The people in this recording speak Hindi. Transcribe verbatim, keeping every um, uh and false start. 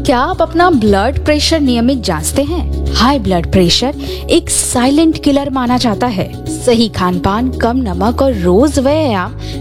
क्या आप अपना ब्लड प्रेशर नियमित जांचते हैं? हाई ब्लड प्रेशर एक साइलेंट किलर माना जाता है। सही खान पान, कम नमक और रोज व्यायाम